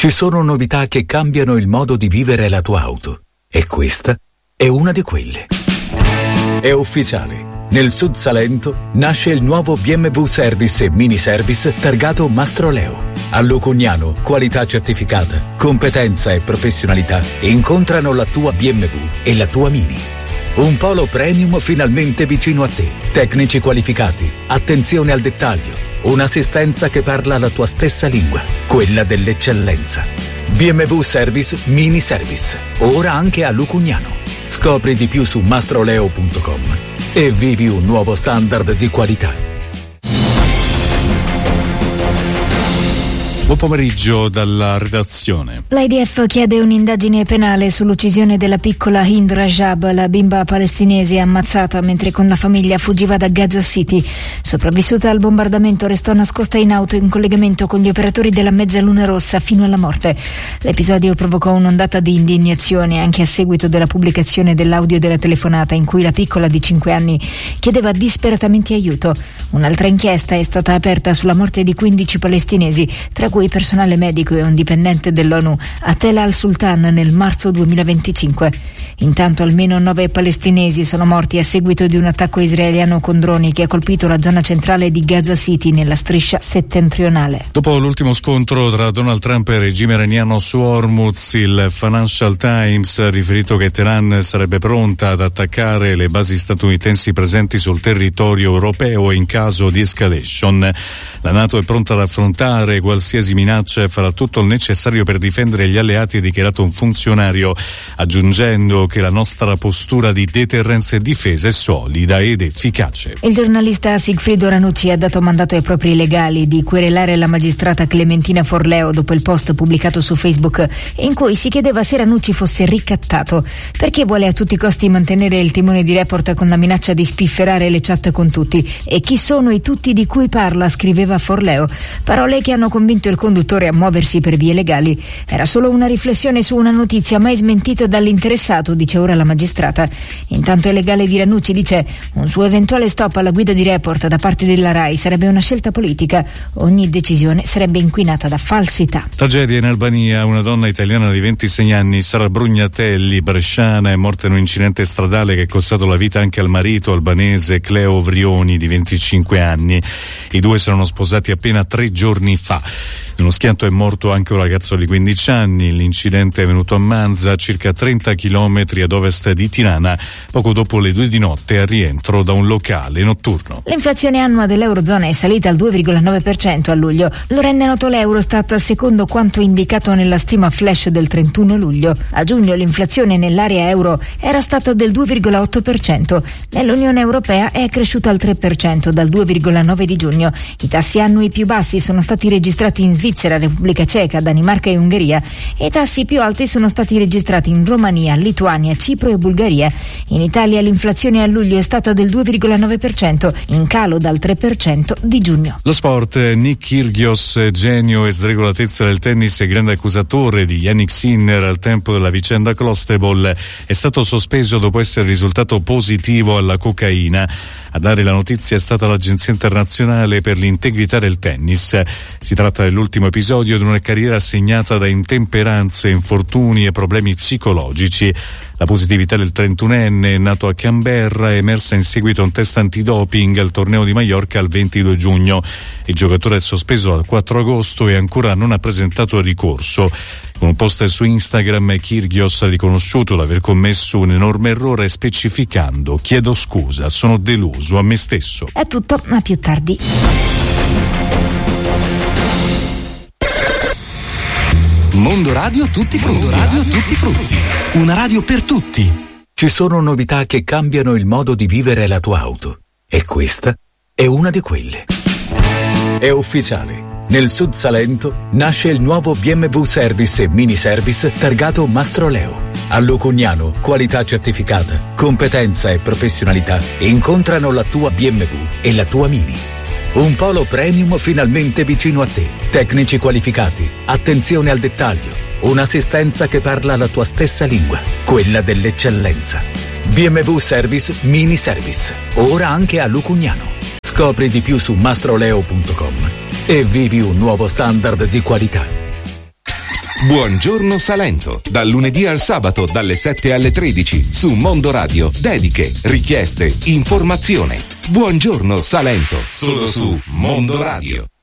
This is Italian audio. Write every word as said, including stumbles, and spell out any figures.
Ci sono novità che cambiano il modo di vivere la tua auto. E questa è una di quelle. È ufficiale. Nel Sud Salento nasce il nuovo B M W Service e Mini Service targato Mastroleo. A Lucugnano, qualità certificata, competenza e professionalità incontrano la tua B M W e la tua Mini. Un polo premium finalmente vicino a te. Tecnici qualificati, attenzione al dettaglio, un'assistenza che parla la tua stessa lingua, quella dell'eccellenza. B M W Service Mini Service, ora anche a Lucugnano. Scopri di più su mastroleo punto com e vivi un nuovo standard di qualità. Buon pomeriggio dalla redazione. L'I D F chiede un'indagine penale sull'uccisione della piccola Hind Rajab, la bimba palestinese ammazzata mentre con la famiglia fuggiva da Gaza City. Sopravvissuta al bombardamento, restò nascosta in auto in collegamento con gli operatori della Mezzaluna Rossa fino alla morte. L'episodio provocò un'ondata di indignazione anche a seguito della pubblicazione dell'audio della telefonata in cui la piccola di cinque anni chiedeva disperatamente aiuto. Un'altra inchiesta è stata aperta sulla morte di quindici palestinesi, tra cui personale medico e un dipendente dell'ONU a Tel al-Sultan nel marzo duemilaventicinque. Intanto almeno nove palestinesi sono morti a seguito di un attacco israeliano con droni che ha colpito la zona centrale di Gaza City nella striscia settentrionale. Dopo l'ultimo scontro tra Donald Trump e il regime iraniano su Hormuz, il Financial Times ha riferito che Teheran sarebbe pronta ad attaccare le basi statunitensi presenti sul territorio europeo in caso di escalation. La NATO è pronta ad affrontare qualsiasi minaccia e farà tutto il necessario per difendere gli alleati, ha dichiarato un funzionario, aggiungendo che la nostra postura di deterrenza e difesa è solida ed efficace. Il giornalista Sigfrido Ranucci ha dato mandato ai propri legali di querelare la magistrata Clementina Forleo dopo il post pubblicato su Facebook in cui si chiedeva se Ranucci fosse ricattato, perché vuole a tutti i costi mantenere il timone di Report con la minaccia di spifferare le chat con tutti. E chi sono i tutti di cui parla, scriveva Forleo. Parole che hanno convinto il conduttore a muoversi per vie legali. Era solo una riflessione su una notizia mai smentita dall'interessato, dice ora la magistrata. Intanto il legale di Ranucci dice: un suo eventuale stop alla guida di Report da parte della RAI sarebbe una scelta politica. Ogni decisione sarebbe inquinata da falsità. Tragedia in Albania. Una donna italiana di ventisei anni, Sara Brugnatelli, bresciana, è morta in un incidente stradale che è costato la vita anche al marito albanese Cleo Vrioni di venticinque anni. I due si erano sposati appena tre giorni fa. In uno schianto è morto anche un ragazzo di quindici anni. L'incidente è venuto a Manza, circa trenta chilometri ad ovest di Tirana, poco dopo le due di notte al rientro da un locale notturno. L'inflazione annua dell'Eurozona è salita al due virgola nove per cento a luglio. Lo rende noto l'Eurostat secondo quanto indicato nella stima flash del trentuno luglio. A giugno l'inflazione nell'area euro era stata del due virgola otto per cento. Nell'Unione Europea è cresciuta al tre per cento dal due virgola nove di giugno. I tassi annui più bassi sono stati registrati in Svizzera, Repubblica Ceca, Danimarca e Ungheria, e i tassi più alti sono stati registrati in Romania, Lituania, Cipro e Bulgaria. In Italia l'inflazione a luglio è stata del due virgola nove per cento, in calo dal tre per cento di giugno. Lo sport. Nick Kyrgios, genio e sregolatezza del tennis e grande accusatore di Yannick Sinner al tempo della vicenda Clostebol, è stato sospeso dopo essere risultato positivo alla cocaina. A dare la notizia è stata l'Agenzia Internazionale per l'integrità del tennis. Si tratta dell'ultimo episodio di una carriera segnata da intemperanze, infortuni e problemi psicologici. La positività del trentunenne, nato a Canberra, è emersa in seguito a un test antidoping al torneo di Maiorca il ventidue giugno. Il giocatore è sospeso dal quattro agosto e ancora non ha presentato ricorso. Con un post su Instagram, Kyrgios ha riconosciuto l'aver commesso un enorme errore, specificando: chiedo scusa, sono deluso a me stesso. È tutto, a più tardi. Mondo Radio Tutti Frutti. Radio Tutti Frutti. Una radio per tutti. Ci sono novità che cambiano il modo di vivere la tua auto. E questa è una di quelle. È ufficiale. Nel Sud Salento nasce il nuovo B M W Service e Mini Service targato Mastroleo. A Lucugnano, qualità certificata, competenza e professionalità incontrano la tua B M W e la tua Mini. Un polo premium finalmente vicino a te. Tecnici qualificati, attenzione al dettaglio, un'assistenza che parla la tua stessa lingua, quella dell'eccellenza. B M W Service Mini Service, ora anche a Lucugnano. Scopri di più su mastroleo punto com e vivi un nuovo standard di qualità. Buongiorno Salento, dal lunedì al sabato dalle sette alle tredici su Mondo Radio. Dediche, richieste, informazione. Buongiorno Salento, solo su Mondo Radio.